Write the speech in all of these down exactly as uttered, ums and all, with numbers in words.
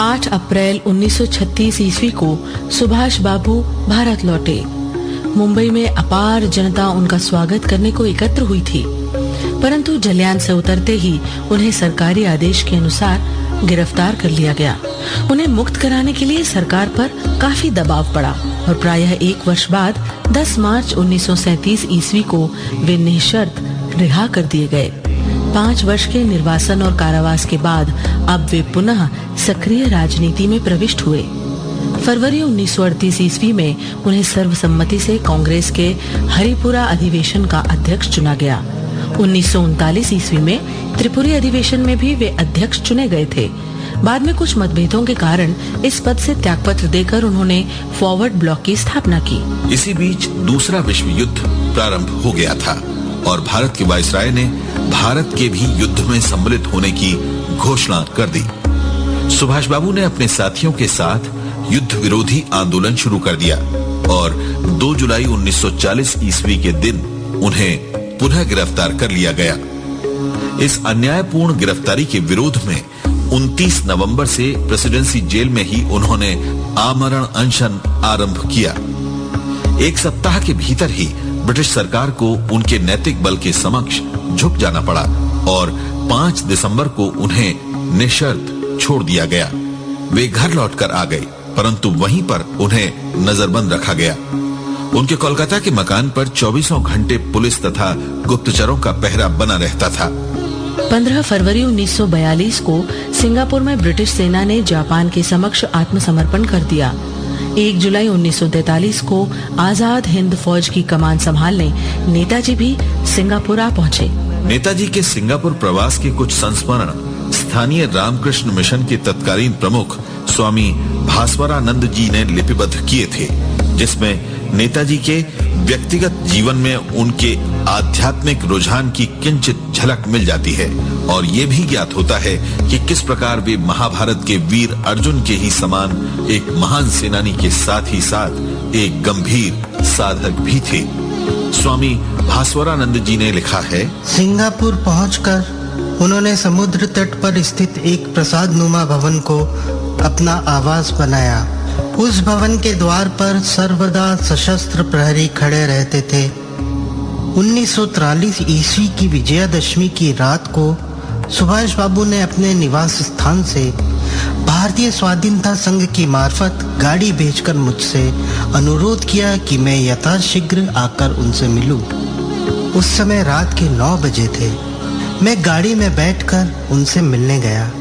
आठ अप्रैल उन्नीस सौ छत्तीस ईस्वी को सुभाष बाबू भारत लौटे। मुंबई में अपार जनता उनका स्वागत करने को एकत्र हुई थी, परंतु जलियान से उतरते ही उन्हें सरकारी आदेश के अनुसार गिरफ्तार कर लिया गया। उन्हें मुक्त कराने के लिए सरकार पर काफी दबाव पड़ा और प्रायः एक वर्ष बाद दस मार्च उन्नीस सौ सैंतीस ईस्वी को वे निःशर्त रिहा कर दिए गए। पाँच वर्ष के निर्वासन और कारावास के बाद अब वे पुनः सक्रिय राजनीति में प्रविष्ट हुए। फरवरी उन्नीस सौ अड़तीस ईस्वी में उन्हें सर्वसम्मति से कांग्रेस के हरिपुरा अधिवेशन का अध्यक्ष चुना गया। उन्नीस सौ उनतालीस ईस्वी में त्रिपुरी अधिवेशन में भी वे अध्यक्ष चुने गए थे। बाद में कुछ मतभेदों के कारण इस पद से त्यागपत्र देकर उन्होंने फॉरवर्ड ब्लॉक की स्थापना की। इसी बीच दूसरा विश्व युद्ध प्रारंभ हो गया था और भारत के वायसराय ने भारत के भी युद्ध में सम्मिलित होने की घोषणा कर दी। सुभाष बाबू ने अपने साथियों के साथ युद्ध विरोधी आंदोलन शुरू कर दिया और दो जुलाई उन्नीस सौ चालीस ईस्वी के दिन उन्हें पुनः गिरफ्तार कर लिया गया। इस अन्यायपूर्ण गिरफ्तारी के विरोध में उनतीस नवंबर से प्रेसिडेंसी जेल में ही उन्होंने आमरण अनशन आरंभ किया। एक सप्ताह के भीतर ही ब्रिटिश सरकार को उनके नैतिक बल के समक्ष झुक जाना पड़ा और पाँच दिसंबर को उन्हें निःशर्त छोड़ दिया गया। वे घर लौटकर आ गए, परंतु वहीं पर उन्हें नजरबंद रखा गया। उनके कोलकाता के मकान पर चौबीसों घंटे पुलिस तथा गुप्तचरों का पहरा बना रहता था। पंद्रह फरवरी उन्नीस सौ बयालीस को सिंगापुर में ब्रिटिश सेना ने जापान के समक्ष आत्मसमर्पण कर दिया। एक जुलाई उन्नीस सौ तैंतालीस को आजाद हिंद फौज की कमान संभालने नेताजी भी सिंगापुर आ पहुंचे। नेताजी के सिंगापुर प्रवास के कुछ संस्मरण स्थानीय रामकृष्ण मिशन के तत्कालीन प्रमुख स्वामी भास्वरानंद जी ने लिपिबद्ध किए थे, जिसमें नेताजी के व्यक्तिगत जीवन में उनके आध्यात्मिक रुझान की किंचित झलक मिल जाती है और ये भी ज्ञात होता है कि किस प्रकार वे महाभारत के वीर अर्जुन के ही समान एक महान सेनानी के साथ ही साथ एक गंभीर साधक भी थे। स्वामी भास्वरानंद जी ने लिखा है, सिंगापुर पहुंचकर उन्होंने समुद्र तट पर स्थित एक प्रसाद नुमा भवन को अपना आवास बनाया। उस भवन के द्वार पर सर्वदा सशस्त्र प्रहरी खड़े रहते थे। उन्नीस सौ तिरालीस ईस्वी की विजयादशमी की रात को सुभाष बाबू ने अपने निवास स्थान से भारतीय स्वाधीनता संघ की मार्फत गाड़ी भेजकर मुझसे अनुरोध किया कि मैं यथाशीघ्र आकर उनसे मिलूं। उस समय रात के नौ बजे थे। मैं गाड़ी में बैठकर उनसे मिलने गया।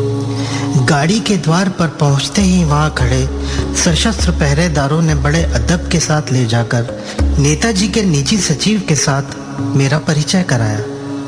गाड़ी के द्वार पर पहुंचते ही वहां खड़े सशस्त्र पहरेदारों ने बड़े अदब के साथ ले जाकर नेताजी के निजी सचिव के साथ मेरा परिचय कराया।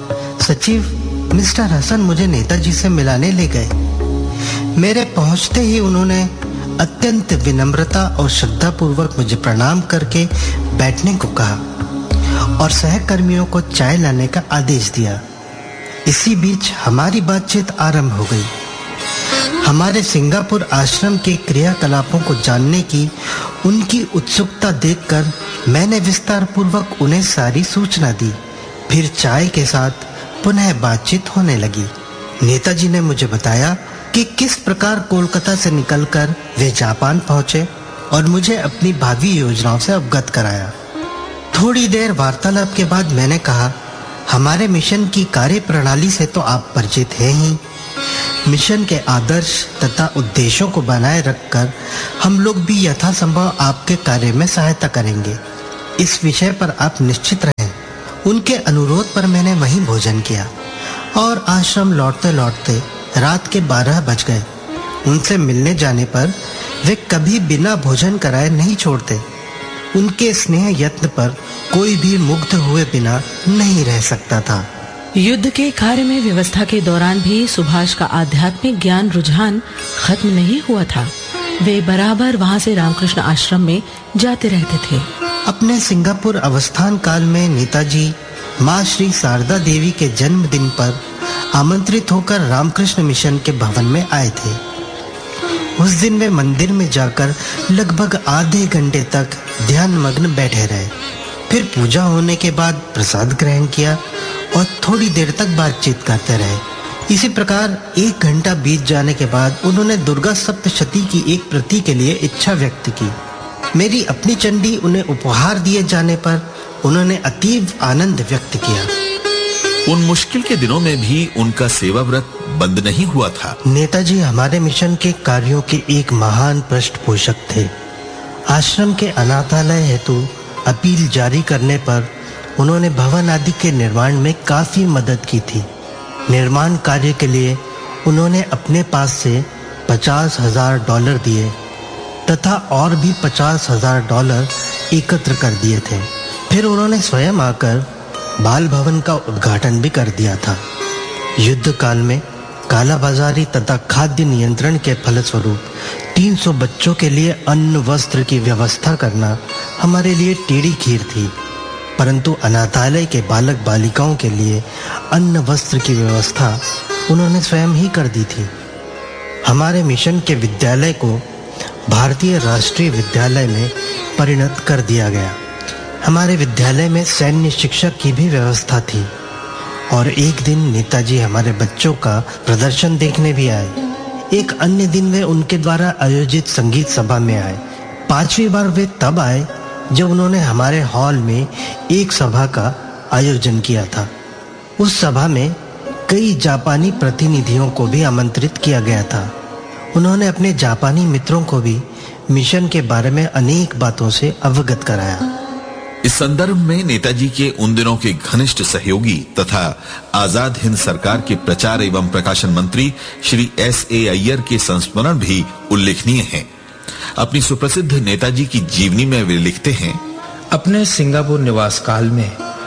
सचिव मिस्टर हसन मुझे नेताजी से मिलाने ले गए। मेरे पहुंचते ही उन्होंने अत्यंत विनम्रता और श्रद्धापूर्वक मुझे प्रणाम करके बैठने को कहा और सहकर्मियों को चाय लाने का आदेश दिया। इसी बीच हमारी बातचीत आरंभ हो गई। हमारे सिंगापुर आश्रम के क्रियाकलापों को जानने की उनकी उत्सुकता देखकर मैंने विस्तार पूर्वक उन्हें सारी सूचना दी। फिर चाय के साथ पुनः बातचीत होने लगी। नेताजी ने मुझे बताया कि किस प्रकार कोलकाता से निकलकर वे जापान पहुंचे और मुझे अपनी भावी योजनाओं से अवगत कराया। थोड़ी देर वार्तालाप के बाद मैंने कहा, हमारे मिशन की कार्य प्रणाली से तो आप परिचित हैं ही। मिशन के आदर्श तथा उद्देश्यों को बनाए रखकर हम लोग भी यथासंभव आपके कार्य में सहायता करेंगे। इस विषय पर आप निश्चित रहें। उनके अनुरोध पर मैंने वहीं भोजन किया और आश्रम लौटते लौटते रात के बारह बज गए। उनसे मिलने जाने पर वे कभी बिना भोजन कराए नहीं छोड़ते। उनके स्नेह यत्न पर कोई भी मुग्ध हुए बिना नहीं रह सकता था। युद्ध के कार्य में व्यवस्था के दौरान भी सुभाष का आध्यात्मिक ज्ञान रुझान खत्म नहीं हुआ था। वे बराबर वहां से रामकृष्ण आश्रम में जाते रहते थे। अपने सिंगापुर अवस्थान काल में नेताजी माँ श्री शारदा देवी के जन्मदिन पर आमंत्रित होकर रामकृष्ण मिशन के भवन में आए थे। उस दिन वे मंदिर में जाकर लगभग आधे घंटे तक ध्यान मग्न बैठे रहे। फिर पूजा होने के बाद प्रसाद ग्रहण किया और थोड़ी देर तक बातचीत करते रहे। इसी प्रकार एक घंटा बीत जाने के बाद उन्होंने दुर्गा सप्तशती की एक प्रति के लिए इच्छा व्यक्त की। मेरी अपनी चंडी उन्हें उपहार दिए जाने पर उन्होंने अतीव आनंद व्यक्त किया। उन मुश्किल के दिनों में भी उनका सेवा व्रत बंद नहीं हुआ था। नेताजी हमारे मिशन के कार्यों के एक महान पृष्ठपोषक थे। आश्रम के अनाथालय हेतु अपील जारी करने पर उन्होंने भवन आदि के निर्माण में काफी मदद की थी। निर्माण कार्य के लिए उन्होंने अपने पास से पचास हजार डॉलर दिए तथा और भी पचास हजार डॉलर एकत्र कर दिए थे। फिर उन्होंने स्वयं आकर बाल भवन का उद्घाटन भी कर दिया था। युद्ध काल में कालाबाजारी तथा खाद्य नियंत्रण के फलस्वरूप तीन सौ बच्चों के लिए अन्न वस्त्र की व्यवस्था करना हमारे लिए टेढ़ी खीर थी, परंतु अनाथालय के बालक बालिकाओं के लिए अन्न वस्त्र की व्यवस्था उन्होंने स्वयं ही कर दी थी। हमारे मिशन के विद्यालय को भारतीय राष्ट्रीय विद्यालय में परिणत कर दिया गया। हमारे विद्यालय में सैन्य शिक्षक की भी व्यवस्था थी और एक दिन नेताजी हमारे बच्चों का प्रदर्शन देखने भी आए। एक अन्य दिन वे उनके द्वारा आयोजित संगीत सभा में आए। पांचवी बार वे तब आए जब उन्होंने हमारे हॉल में एक सभा का आयोजन किया था। उस सभा में कई जापानी प्रतिनिधियों को भी आमंत्रित किया गया था। उन्होंने अपने जापानी मित्रों को भी मिशन के बारे में अनेक बातों से अवगत कराया। इस संदर्भ में नेताजी के उन दिनों के घनिष्ठ सहयोगी तथा आजाद हिंद सरकार के प्रचार एवं प्रकाशन मंत्री श्री एस ए अय्यर के संस्मरण भी उल्लेखनीय हैं। अपनी सुप्रसिद्ध नेताजी की जीवनी में वे लिखते हैं, अपने सिंगापुर निवास काल में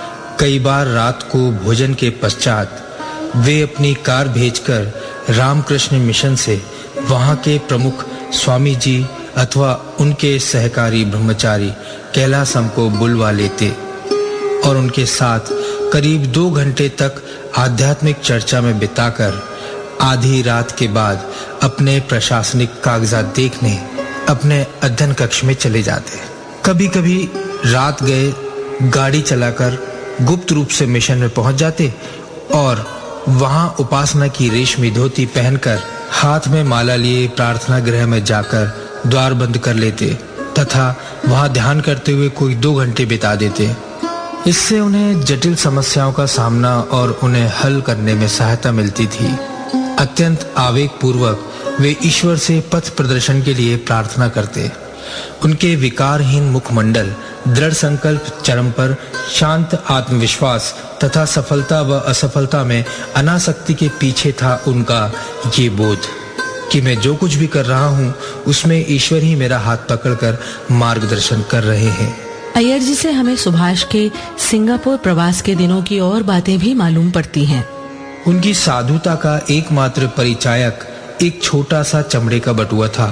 कई बार रात को भोजन के पश्चात वे अपनी कार भेजकर रामकृष्ण मिशन से वहां के प्रमुख स्वामी जी अथवा उनके सहकारी ब्रह्मचारी कैलासम को बुलवा लेते और उनके साथ करीब दो घंटे तक आध्यात्मिक चर्चा में बिताकर आधी रात के बाद अपने प्रशासनिक कागजात देखने अपने अध्ययन कक्ष में चले जाते। कभी-कभी रात गए गाड़ी चलाकर गुप्त रूप से मिशन में पहुंच जाते और वहां उपासना की रेशमी धोती पहनकर हाथ में माला लिए प्रार्थना गृह में जाकर द्वार बंद कर लेते तथा वहां ध्यान करते हुए कोई दो घंटे बिता देते। इससे उन्हें जटिल समस्याओं का सामना और उन्हें हल करने में सहायता मिलती थी। अत्यंत आवेगपूर्वक वे ईश्वर से पथ प्रदर्शन के लिए प्रार्थना करते। उनके विकारहीन मुखमंडल, दृढ़ संकल्प चरम पर, शांत आत्मविश्वास तथा सफलता व असफलता में अनासक्ति के पीछे था उनका ये बोध कि मैं जो कुछ भी कर रहा हूँ उसमें ईश्वर ही मेरा हाथ पकड़कर मार्गदर्शन कर रहे हैं। अय्यर जी से हमें सुभाष के सिंगापुर प्रवास के दिनों की और बातें भी मालूम पड़ती हैं। उनकी साधुता का एकमात्र परिचायक एक छोटा सा चमड़े का बटुआ था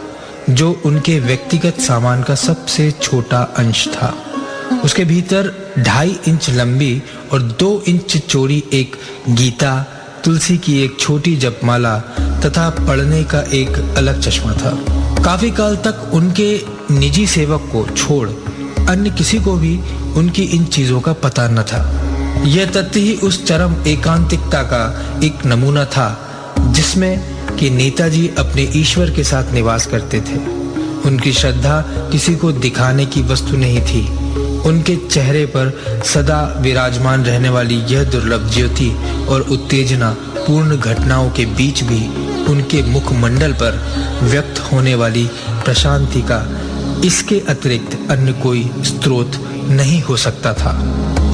जो उनके व्यक्तिगत सामान का सबसे छोटा अंश था। उसके भीतर ढाई इंच लंबी और दो इंच चौड़ी एक गीता, तुलसी की एक छोटी जपमाला तथा पढ़ने का एक अलग चश्मा था। काफी काल तक उनके निजी सेवक को छोड़ अन्य किसी को भी उनकी इन चीजों का पता न था। यह तथ्य ही उस चरम एकांतिकता का एक नमूना था जिसमें कि नेताजी अपने ईश्वर के साथ निवास करते थे। उनकी श्रद्धा किसी को दिखाने की वस्तु नहीं थी। उनके चेहरे पर सदा विराजमान रहने वाली यह दुर्लभ ज्योति और उत्तेजना पूर्ण घटनाओं के बीच भी उनके मुखमंडल पर व्यक्त होने वाली प्रशांति का इसके अतिरिक्त अन्य कोई स्रोत नहीं हो सकता था।